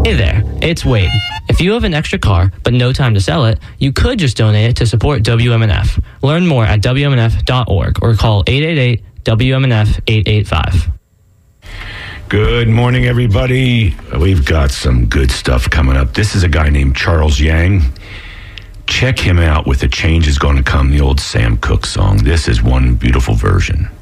Hey there, it's Wade. If you have an extra car but no time to sell it, you could just donate it to support WMNF. Learn more at WMNF.org or call 888-WMNF-885. Good morning, everybody. We've got some good stuff coming up. This is a guy named Charles Yang. Check him out with The Change Is Gonna Come, the old Sam Cooke song. This is one beautiful version.